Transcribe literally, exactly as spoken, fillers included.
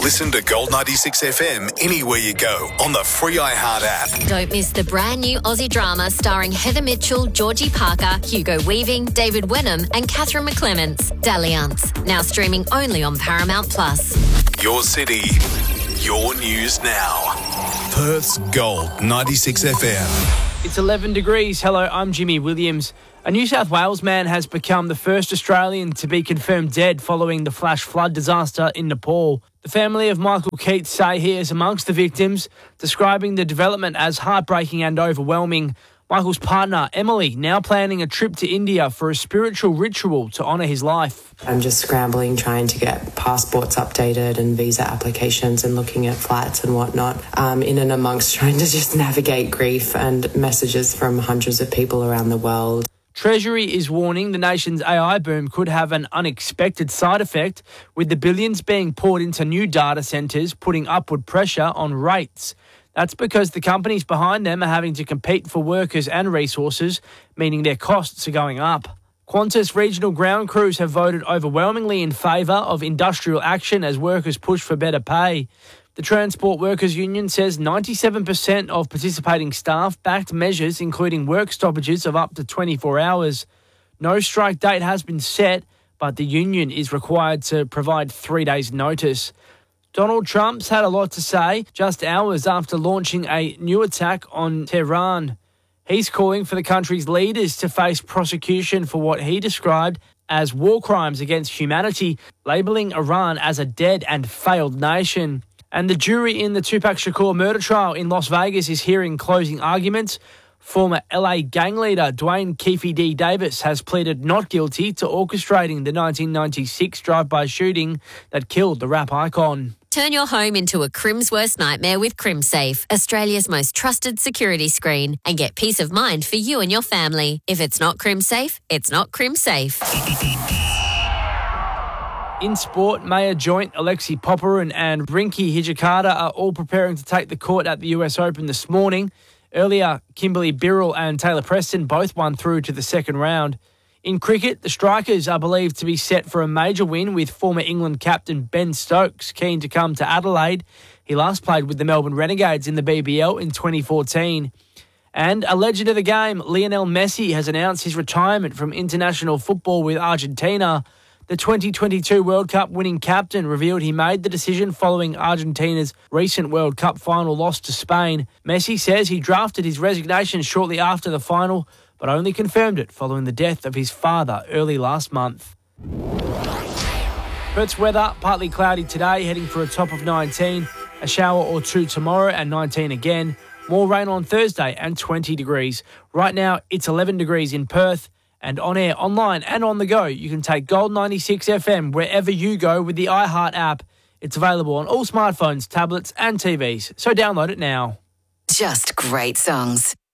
Listen to Gold ninety-six F M anywhere you go on the free iHeart app. Don't miss the brand new Aussie drama starring Heather Mitchell, Georgie Parker, Hugo Weaving, David Wenham and Catherine McClements, Dalliance. Now streaming only on Paramount Plus. Your city, your news now. Perth's Gold ninety-six F M. It's eleven degrees. Hello, I'm Jimmy Williams. A New South Wales man has become the first Australian to be confirmed dead following the flash flood disaster in Nepal. The family of Michael Keats say he is amongst the victims, describing the development as heartbreaking and overwhelming. Michael's partner, Emily, now planning a trip to India for a spiritual ritual to honour his life. I'm just scrambling, trying to get passports updated and visa applications and looking at flights and whatnot, um, in and amongst trying to just navigate grief and messages from hundreds of people around the world. Treasury is warning the nation's A I boom could have an unexpected side effect, with the billions being poured into new data centres putting upward pressure on rates. That's because the companies behind them are having to compete for workers and resources, meaning their costs are going up. Qantas regional ground crews have voted overwhelmingly in favour of industrial action as workers push for better pay. The Transport Workers Union says ninety-seven percent of participating staff backed measures including work stoppages of up to twenty-four hours. No strike date has been set, but the union is required to provide three days' notice. Donald Trump's had a lot to say just hours after launching a new attack on Tehran. He's calling for the country's leaders to face prosecution for what he described as war crimes against humanity, labelling Iran as a dead and failed nation. And the jury in the Tupac Shakur murder trial in Las Vegas is hearing closing arguments. Former L A gang leader Dwayne Keefe D. Davis has pleaded not guilty to orchestrating the nineteen ninety-six drive-by shooting that killed the rap icon. Turn your home into a Crim's worst nightmare with CrimSafe, Australia's most trusted security screen, and get peace of mind for you and your family. If it's not CrimSafe, it's not CrimSafe. In sport, Maya Joint, Alexei Popyrin and Rinky Hijikata are all preparing to take the court at the U S Open this morning. Earlier, Kimberly Birrell and Taylor Preston both won through to the second round. In cricket, the Strikers are believed to be set for a major win, with former England captain Ben Stokes keen to come to Adelaide. He last played with the Melbourne Renegades in the B B L in twenty fourteen. And a legend of the game, Lionel Messi, has announced his retirement from international football with Argentina. The twenty twenty-two World Cup winning captain revealed he made the decision following Argentina's recent World Cup final loss to Spain. Messi says he drafted his resignation shortly after the final, but only confirmed it following the death of his father early last month. Perth's weather, partly cloudy today, heading for a top of nineteen. A shower or two tomorrow and nineteen again. More rain on Thursday and twenty degrees. Right now, it's eleven degrees in Perth. And on air, online and on the go, you can take Gold ninety-six F M wherever you go with the iHeart app. It's available on all smartphones, tablets and T Vs, so download it now. Just great songs.